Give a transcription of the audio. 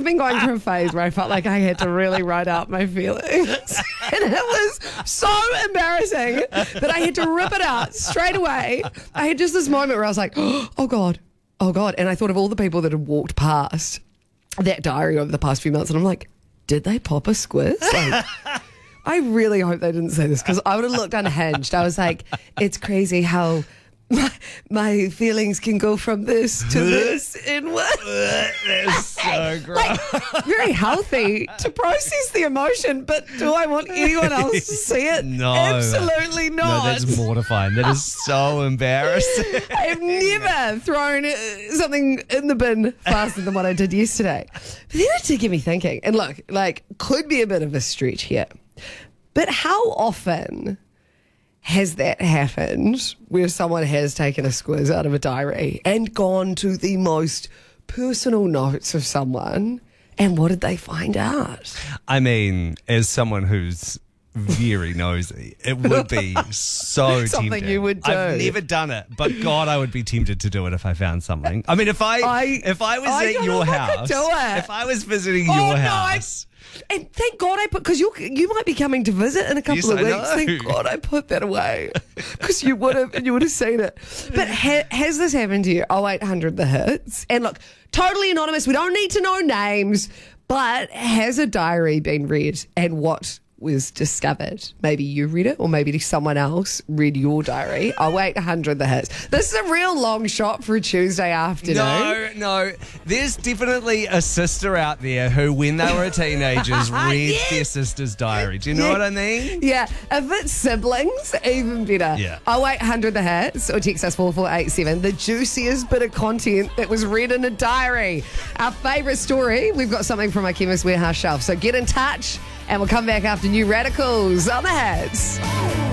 been going through a phase where I felt like I had to really write out my feelings. And it was so embarrassing that I had to rip it out straight away. I had just this moment where I was like, oh God. And I thought of all the people that had walked past that diary over the past few months. And I'm like, did they pop a squiz? Like, I really hope they didn't say this because I would have looked unhinged. I was like, it's crazy how my feelings can go from this to this in what? That's so gross. Like, very healthy to process the emotion, but do I want anyone else to see it? No. Absolutely No, not. that's mortifying. That is so embarrassing. I've never thrown something in the bin faster than what I did yesterday. But then it did get me thinking. And look, like, could be a bit of a stretch here. But how often has that happened where someone has taken a squiz out of a diary and gone to the most personal notes of someone? And what did they find out? I mean, as someone who's very nosy, it would be so Something tempting. you would do. I've never done it, but God, I would be tempted to do it if I found something. I mean, if I was I at don't know your if I house, could do it. if I was visiting Oh, your no, house. And thank God I put, because you might be coming to visit in a couple Yes, of I weeks. know. Thank God I put that away because you would have seen it. But has this happened to you? 0800 the hits. And look, totally anonymous. We don't need to know names. But has a diary been read and what was discovered? Maybe you read it or maybe someone else read your diary. 0800 the hits. This is a real long shot for a Tuesday afternoon. No. There's definitely a sister out there who, when they were teenagers, read Yes. their sister's diary. Do you know what I mean? Yeah, if it's siblings, even better. Yeah. 0800 the hits or text us 4487. The juiciest bit of content that was read in a diary. Our favourite story, we've got something from our Chemist Warehouse shelf. So get in touch and we'll come back after New Radicals on the hits.